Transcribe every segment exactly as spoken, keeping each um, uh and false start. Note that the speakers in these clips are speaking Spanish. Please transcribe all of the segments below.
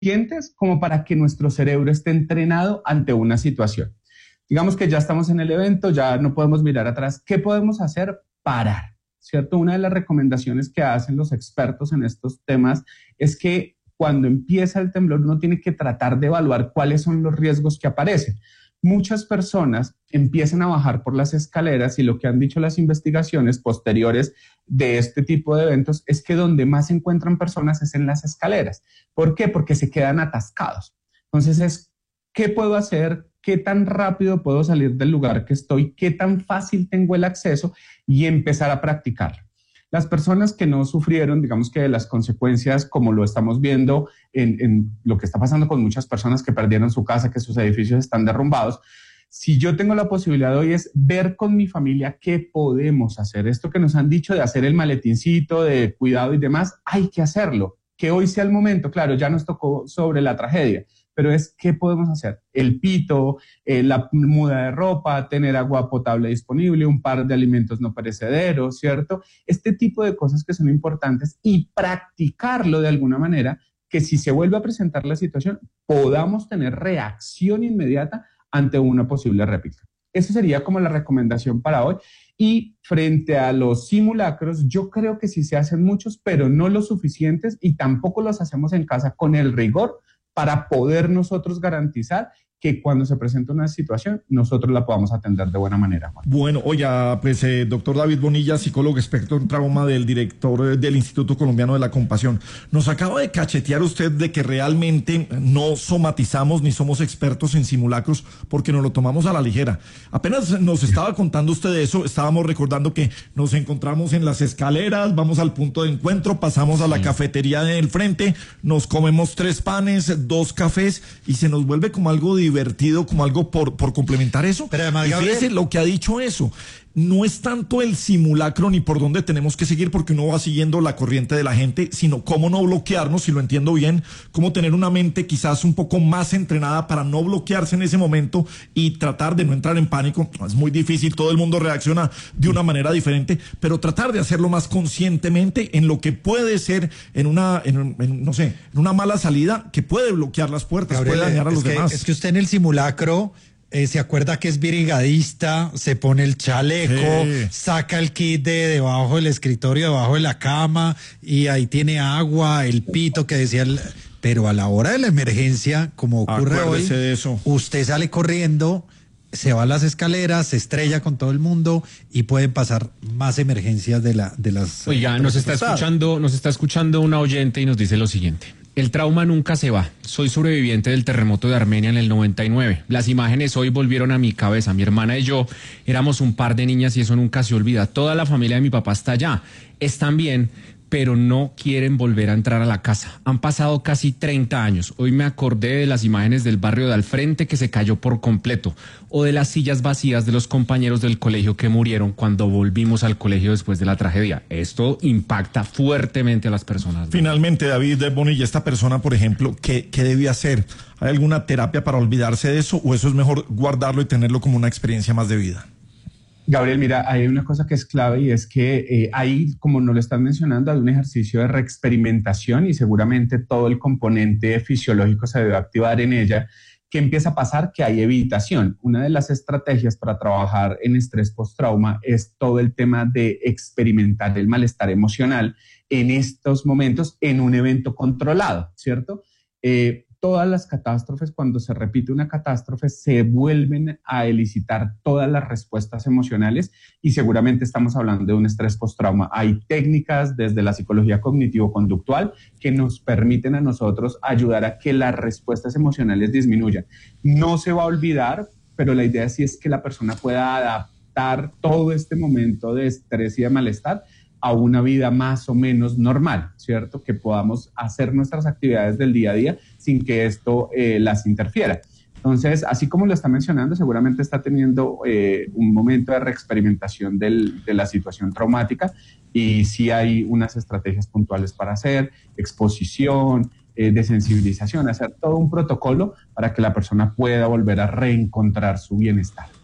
suficientes como para que nuestro cerebro esté entrenado ante una situación. Digamos que ya estamos en el evento, ya no podemos mirar atrás. ¿Qué podemos hacer? Parar, ¿cierto? Una de las recomendaciones que hacen los expertos en estos temas es que cuando empieza el temblor uno tiene que tratar de evaluar cuáles son los riesgos que aparecen. Muchas personas empiezan a bajar por las escaleras y lo que han dicho las investigaciones posteriores de este tipo de eventos es que donde más se encuentran personas es en las escaleras. ¿Por qué? Porque se quedan atascados. Entonces es, ¿qué puedo hacer? ¿Qué tan rápido puedo salir del lugar que estoy? ¿Qué tan fácil tengo el acceso? Y empezar a practicarlo. Las personas que no sufrieron, digamos que de las consecuencias, como lo estamos viendo en, en lo que está pasando con muchas personas que perdieron su casa, que sus edificios están derrumbados, si yo tengo la posibilidad hoy es ver con mi familia qué podemos hacer. Esto que nos han dicho de hacer el maletincito, de cuidado y demás, hay que hacerlo. Que hoy sea el momento, claro, ya nos tocó sobre la tragedia, pero es qué podemos hacer. El pito, eh, la muda de ropa, tener agua potable disponible, un par de alimentos no perecederos, ¿cierto? Este tipo de cosas que son importantes y practicarlo de alguna manera que si se vuelve a presentar la situación, podamos tener reacción inmediata ante una posible réplica. Esa sería como la recomendación para hoy. Y frente a los simulacros, yo creo que sí se hacen muchos, pero no los suficientes y tampoco los hacemos en casa con el rigor para poder nosotros garantizar que cuando se presenta una situación, nosotros la podamos atender de buena manera, Juan. Bueno, oiga, pues, eh, doctor David Bonilla, psicólogo experto en trauma del director del Instituto Colombiano de la Compasión, nos acaba de cachetear usted de que realmente no somatizamos ni somos expertos en simulacros porque nos lo tomamos a la ligera. Apenas nos estaba contando usted de eso, estábamos recordando que nos encontramos en las escaleras, vamos al punto de encuentro, pasamos a la sí. cafetería del frente, nos comemos tres panes, dos cafés y se nos vuelve como algo divertido. divertido, como algo por, por complementar eso. Pero además, y fíjese lo que ha dicho eso. No es tanto el simulacro ni por dónde tenemos que seguir porque uno va siguiendo la corriente de la gente, sino cómo no bloquearnos, si lo entiendo bien, cómo tener una mente quizás un poco más entrenada para no bloquearse en ese momento y tratar de no entrar en pánico. Es muy difícil, todo el mundo reacciona de una manera diferente, pero tratar de hacerlo más conscientemente en lo que puede ser en una, en, en, no sé, en una mala salida que puede bloquear las puertas, Gabriel, puede dañar a los que, demás. Es que usted en el simulacro Eh, se acuerda que es brigadista, se pone el chaleco, sí. saca el kit de debajo del escritorio, debajo de la cama, y ahí tiene agua, el pito que decía el... Pero a la hora de la emergencia, como ocurre Acuérdese hoy, de eso. usted sale corriendo, se va a las escaleras, se estrella con todo el mundo y pueden pasar más emergencias de la de las. Oiga, nos está escuchando, nos está escuchando una oyente y nos dice lo siguiente. El trauma nunca se va. Soy sobreviviente del terremoto de Armenia en el noventa y nueve. Las imágenes hoy volvieron a mi cabeza. Mi hermana y yo éramos un par de niñas y eso nunca se olvida. Toda la familia de mi papá está allá. Están bien, pero no quieren volver a entrar a la casa. Han pasado casi treinta años. Hoy me acordé de las imágenes del barrio de al frente que se cayó por completo, o de las sillas vacías de los compañeros del colegio que murieron cuando volvimos al colegio después de la tragedia. Esto impacta fuertemente a las personas, ¿no? Finalmente, David Bonilla, esta persona, por ejemplo, ¿qué, qué debe hacer? ¿Hay alguna terapia para olvidarse de eso o eso es mejor guardarlo y tenerlo como una experiencia más de vida? Gabriel, mira, hay una cosa que es clave y es que eh, ahí, como nos lo están mencionando, hay un ejercicio de reexperimentación y seguramente todo el componente fisiológico se debe activar en ella. ¿Qué empieza a pasar? Que hay evitación. Una de las estrategias para trabajar en estrés post-trauma es todo el tema de experimentar el malestar emocional en estos momentos en un evento controlado, ¿cierto? Eh, Todas las catástrofes, cuando se repite una catástrofe, se vuelven a elicitar todas las respuestas emocionales y seguramente estamos hablando de un estrés post-trauma. Hay técnicas desde la psicología cognitivo-conductual que nos permiten a nosotros ayudar a que las respuestas emocionales disminuyan. No se va a olvidar, pero la idea sí es que la persona pueda adaptar todo este momento de estrés y de malestar a una vida más o menos normal, ¿cierto? Que podamos hacer nuestras actividades del día a día sin que esto eh, las interfiera. Entonces, así como lo está mencionando, seguramente está teniendo eh, un momento de reexperimentación del, de la situación traumática y sí hay unas estrategias puntuales para hacer, exposición, eh, de sensibilización, hacer todo un protocolo para que la persona pueda volver a reencontrar su bienestar.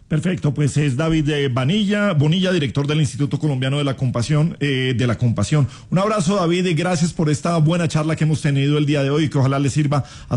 Perfecto, pues es David eh, Vanilla, Bonilla, director del Instituto Colombiano de la Compasión, eh, de la Compasión. Un abrazo, David, y gracias por esta buena charla que hemos tenido el día de hoy, que ojalá le sirva a